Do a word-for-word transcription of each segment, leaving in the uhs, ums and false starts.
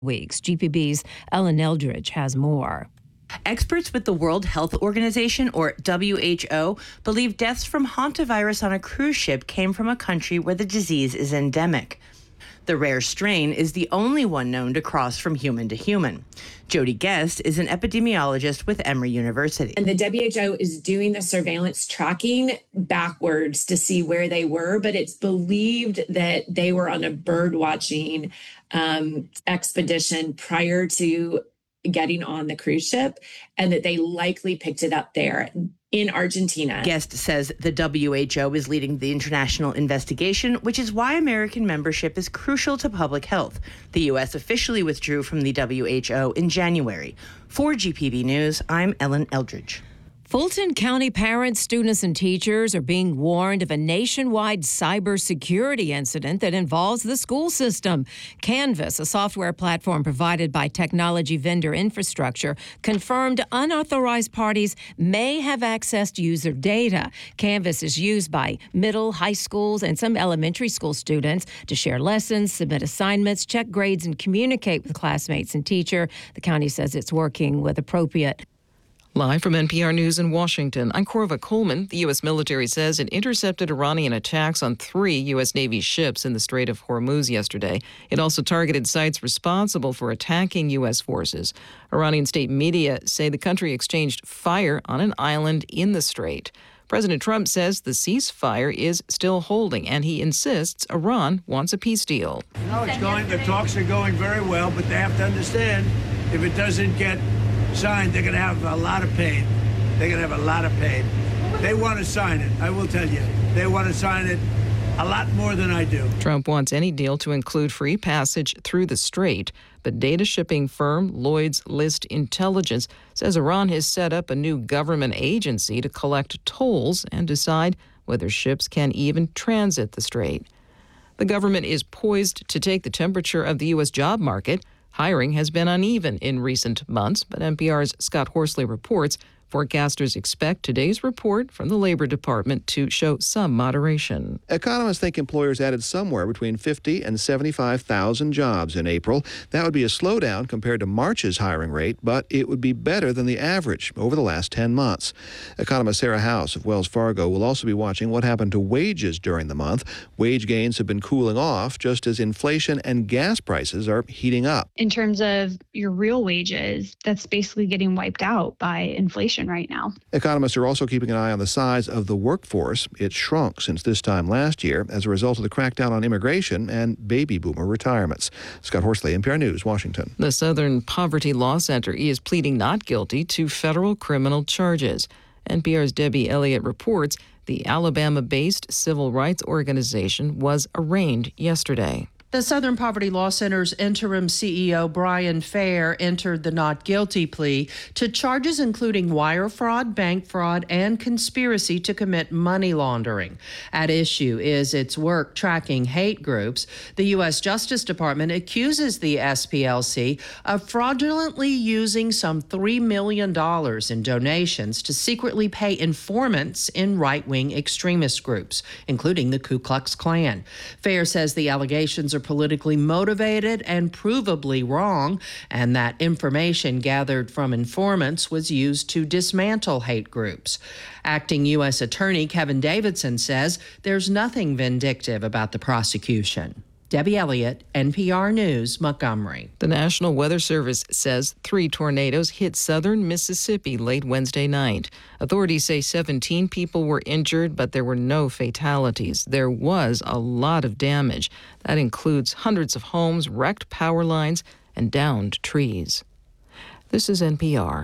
weeks. G P B's Ellen Eldridge has more. Experts with the World Health Organization, or W H O, believe deaths from hantavirus on a cruise ship came from a country where the disease is endemic. The rare strain is the only one known to cross from human to human. Jody Guest is an epidemiologist with Emory University. And the W H O is doing the surveillance tracking backwards to see where they were, but it's believed that they were on a bird watching um, expedition prior to getting on the cruise ship, and that they likely picked it up there in Argentina. Guest says the W H O is leading the international investigation, which is why American membership is crucial to public health. The U S officially withdrew from the W H O in January. For G P B News, I'm Ellen Eldridge. Fulton County parents, students, and teachers are being warned of a nationwide cybersecurity incident that involves the school system. Canvas, a software platform provided by technology vendor Infrastructure, confirmed unauthorized parties may have accessed user data. Canvas is used by middle, high schools, and some elementary school students to share lessons, submit assignments, check grades, and communicate with classmates and teacher. The county says it's working with appropriate. Live from N P R News in Washington, I'm Corva Coleman. The U S military says it intercepted Iranian attacks on three U S Navy ships in the Strait of Hormuz yesterday. It also targeted sites responsible for attacking U S forces. Iranian state media say the country exchanged fire on an island in the strait. President Trump says the ceasefire is still holding, and he insists Iran wants a peace deal. No, it's going, the talks are going very well, but they have to understand if it doesn't get signed, they're going to have a lot of pain. They're going to have a lot of pain. They want to sign it, I will tell you. They want to sign it a lot more than I do. Trump wants any deal to include free passage through the strait, but data shipping firm Lloyd's List Intelligence says Iran has set up a new government agency to collect tolls and decide whether ships can even transit the strait. The government is poised to take the temperature of the U S job market. Hiring has been uneven in recent months, but N P R's Scott Horsley reports forecasters expect today's report from the Labor Department to show some moderation. Economists think employers added somewhere between fifty and seventy-five thousand jobs in April. That would be a slowdown compared to March's hiring rate, but it would be better than the average over the last ten months. Economist Sarah House of Wells Fargo will also be watching what happened to wages during the month. Wage gains have been cooling off just as inflation and gas prices are heating up. In terms of your real wages, that's basically getting wiped out by inflation right now. Economists are also keeping an eye on the size of the workforce. It shrunk since this time last year as a result of the crackdown on immigration and baby boomer retirements. Scott Horsley, N P R News, Washington. The Southern Poverty Law Center is pleading not guilty to federal criminal charges. N P R's Debbie Elliott reports the Alabama-based civil rights organization was arraigned yesterday. The Southern Poverty Law Center's interim C E O, Brian Fair, entered the not guilty plea to charges including wire fraud, bank fraud, and conspiracy to commit money laundering. At issue is its work tracking hate groups. The U S Justice Department accuses the S P L C of fraudulently using some three million dollars in donations to secretly pay informants in right-wing extremist groups, including the Ku Klux Klan. Fair says the allegations are politically motivated and provably wrong, and that information gathered from informants was used to dismantle hate groups. Acting U S Attorney Kevin Davidson says there's nothing vindictive about the prosecution. Debbie Elliott, N P R News, Montgomery. The National Weather Service says three tornadoes hit southern Mississippi late Wednesday night. Authorities say seventeen people were injured, but there were no fatalities. There was a lot of damage. That includes hundreds of homes, wrecked power lines, and downed trees. This is N P R.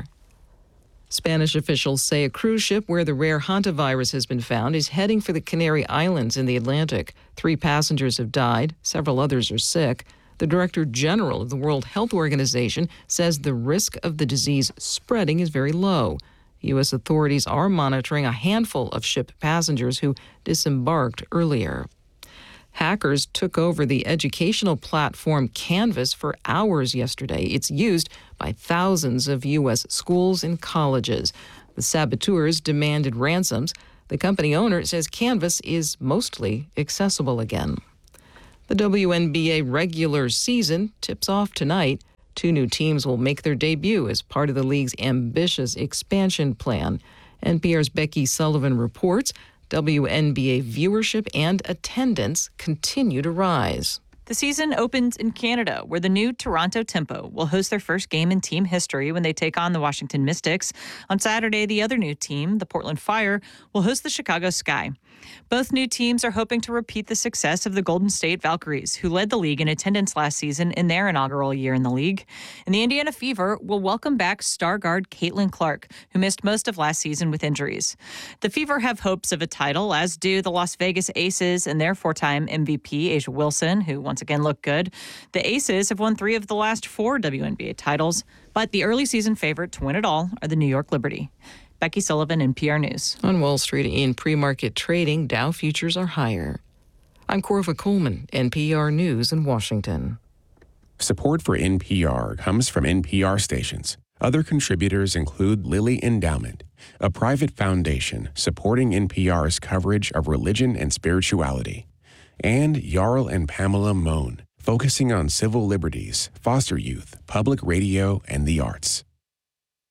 Spanish officials say a cruise ship where the rare hantavirus has been found is heading for the Canary Islands in the Atlantic. Three passengers have died. Several others are sick. The Director General of the World Health Organization says the risk of the disease spreading is very low. U S authorities are monitoring a handful of ship passengers who disembarked earlier. Hackers took over the educational platform Canvas for hours yesterday. It's used by thousands of U S schools and colleges. The saboteurs demanded ransoms. The company owner says Canvas is mostly accessible again. The W N B A regular season tips off tonight. Two new teams will make their debut as part of the league's ambitious expansion plan. N P R's Becky Sullivan reports W N B A viewership and attendance continue to rise. The season opens in Canada, where the new Toronto Tempo will host their first game in team history when they take on the Washington Mystics. On Saturday, the other new team, the Portland Fire, will host the Chicago Sky. Both new teams are hoping to repeat the success of the Golden State Valkyries, who led the league in attendance last season in their inaugural year in the league. And the Indiana Fever will welcome back star guard Caitlin Clark, who missed most of last season with injuries. The Fever have hopes of a title, as do the Las Vegas Aces and their four-time M V P, A'ja Wilson, who once again looked good. The Aces have won three of the last four W N B A titles, but the early season favorite to win it all are the New York Liberty. Becky Sullivan, N P R News. On Wall Street, in pre-market trading, Dow futures are higher. I'm Corva Coleman, N P R News in Washington. Support for N P R comes from N P R stations. Other contributors include Lilly Endowment, a private foundation supporting N P R's coverage of religion and spirituality, and Jarl and Pamela Mohn, focusing on civil liberties, foster youth, public radio, and the arts.